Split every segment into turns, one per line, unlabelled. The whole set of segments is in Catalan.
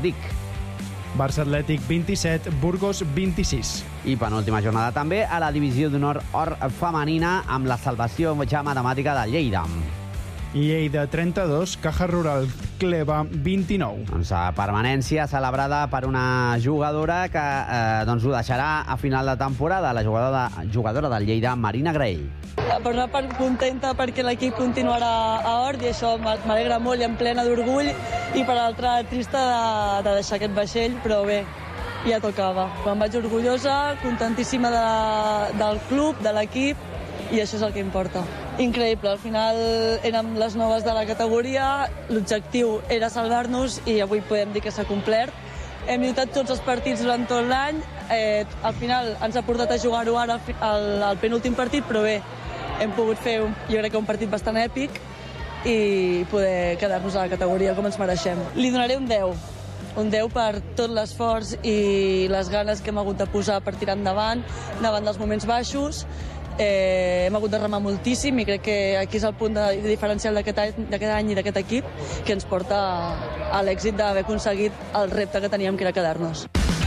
Dic.
Barça Atlètic 27, Burgos 26.
I penúltima jornada també a la divisió d'honor or femenina amb la salvació ja matemàtica de Lleida.
Lleida 32, Caja Rural Cleva 29.
Doncs permanència celebrada per una jugadora que ho deixarà a final de temporada, la jugadora del Lleida, Marina Graell.
Per una part contenta perquè l'equip continuarà a Hort i això m'alegra molt i em plena d'orgull, i per l'altra trista de deixar aquest vaixell, però bé, ja tocava. Em vaig orgullosa, contentíssima del club, de l'equip, i això és el que importa. Increïble, al final érem les noves de la categoria, l'objectiu era salvar-nos i avui podem dir que s'ha complert. Hem lluitat tots els partits durant tot l'any, al final ens ha portat a jugar-ho ara al penúltim partit, però bé, hem pogut fer, jo crec que un partit bastant èpic i poder quedar-nos a la categoria com ens mereixem. Li donaré un 10 per tot l'esforç i les ganes que hem hagut de posar per tirar endavant dels moments baixos. Hem hagut de remar moltíssim i crec que aquí és el punt diferencial d'aquest any i d'aquest equip que ens porta a l'èxit d'haver aconseguit el repte que teníem, que era quedar-nos.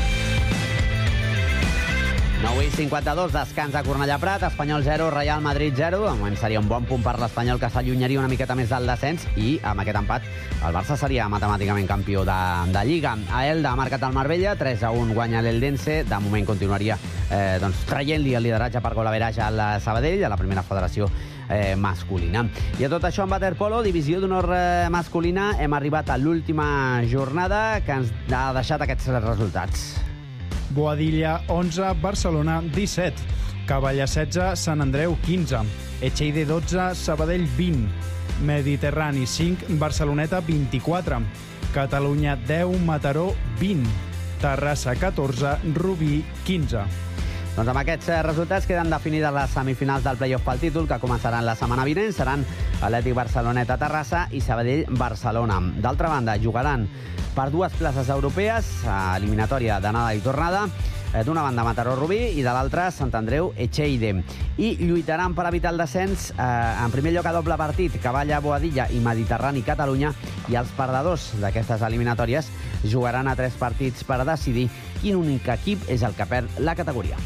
9:52, descans a Cornellà Prat, Espanyol 0, Real Madrid 0. De moment seria un bon punt per l'Espanyol, que s'allunyaria una miqueta més del descens, i amb aquest empat el Barça seria matemàticament campió de Lliga. A Elda ha marcat el Marbella, 3-1 guanya l'Eldense. De moment continuaria traient-li el lideratge per gol average al Sabadell, a la primera federació masculina. I a tot això, en waterpolo, divisió d'honor masculina, hem arribat a l'última jornada que ens ha deixat aquests resultats.
Boadilla 11, Barcelona 17. Cavalla 16, Sant Andreu 15. Echeide 12, Sabadell 20. Mediterrani 5, Barceloneta 24. Catalunya 10, Mataró 20. Terrassa 14, Rubí 15.
Doncs amb aquests resultats queden definides les semifinals del play-off pel títol, que començaran la setmana vinent. Seran Atlètic Barceloneta Terrassa i Sabadell Barcelona. D'altra banda, jugaran per 2 places europees, eliminatòria d'anada i tornada. D'una banda Mataró Rubí i de l'altra Sant Andreu Echeide. I lluitaran per evitar el descens en primer lloc a doble partit, Cavalla Boadilla i Mediterrani Catalunya, i els perdedors d'aquestes eliminatòries jugaran a 3 partits per decidir quin únic equip és el que perd la categoria.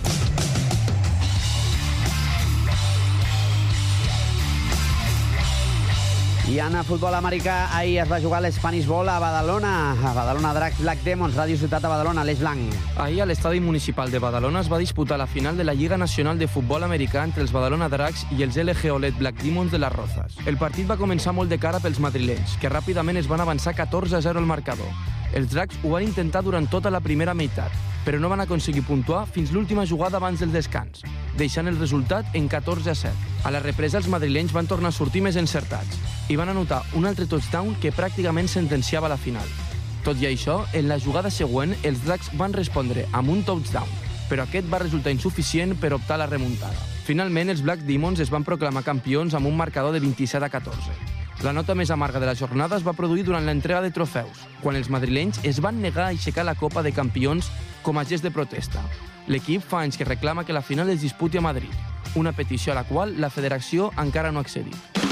I en futbol americà, ahir es va jugar l'Spanish Bowl a Badalona. A Badalona Dracs Black Demons, Ràdio Ciutat de Badalona, Aleix Blanc.
Ahir a l'estadi municipal de Badalona es va disputar la final de la Lliga Nacional de Futbol Americà entre els Badalona Dracs i els LG OLED Black Demons de Las Rozas. El partit va començar molt de cara pels madrilenys, que ràpidament es van avançar 14-0 al marcador. Els Dracs ho van intentar durant tota la primera meitat, però no van aconseguir puntuar fins l'última jugada abans del descans, deixant el resultat en 14-7. A la represa, els madrilenys van tornar a sortir més encertats i van anotar un altre touchdown que pràcticament sentenciava la final. Tot i això, en la jugada següent, els Dracs van respondre amb un touchdown, però aquest va resultar insuficient per optar a la remuntada. Finalment, els Black Demons es van proclamar campions amb un marcador de 27-14. La nota més amarga de la jornada es va produir durant l'entrega de trofeus, quan els madrilenys es van negar a aixecar la Copa de Campions com a gest de protesta. L'equip fa anys que reclama que la final es disputi a Madrid, una petició a la qual la federació encara no ha accedit.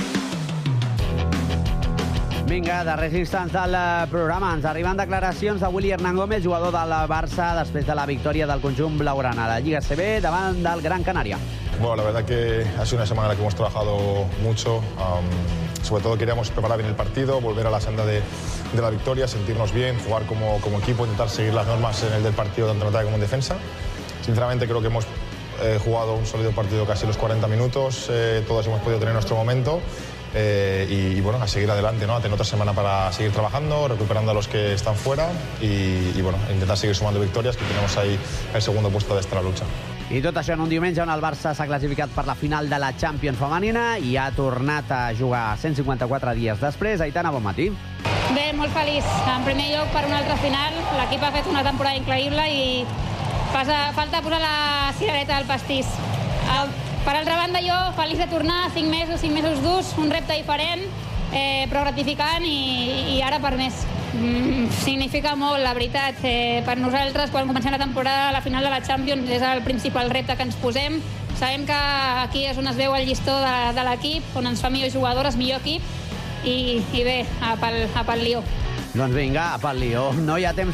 Vinga, darrers instants del programa. Ens arriben declaracions de Willy Hernán Gómez, jugador del Barça, després de la victòria del conjunt blaugrana a la Lliga CB davant del Gran Canaria.
Bueno, la verdad que ha sido una semana en la que hemos trabajado mucho. Sobre todo queríamos preparar bien el partido, volver a la senda de la victoria, sentirnos bien, jugar como equipo, intentar seguir las normas en el del partido, tanto en ataque como en defensa. Sinceramente creo que hemos jugado un sólido partido casi los 40 minutos, todos hemos podido tener nuestro momento. Y bueno, a seguir adelante, ¿no? A tener otra semana para seguir trabajando, recuperando a los que están fuera y bueno, intentar seguir sumando victorias, que tenemos ahí el segundo puesto de esta lucha.
I tot això en un diumenge on el Barça s'ha classificat per la final de la Champions femenina i ha tornat a jugar 154 dies després. Aitana, bon matí.
Bé, molt feliç. En primer lloc, per una altra final. L'equip ha fet una temporada increïble i falta posar la cirereta al pastís. Per altra banda, jo feliç de tornar, 5 mesos durs, un repte diferent, però gratificant i ara per més. Significa molt, la veritat. Per nosaltres, quan comencem la temporada, la final de la Champions és el principal repte que ens posem. Sabem que aquí és on es veu el llistó de l'equip, on ens fa millors jugadores, millor equip, i bé, a pel Lió.
Doncs vinga, pel lío. No hi ha temps